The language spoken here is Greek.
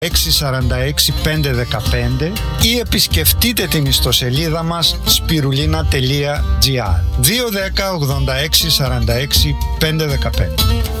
46 515 ή επισκεφτείτε την ιστοσελίδα μας spirulina.gr 210 86 46 515.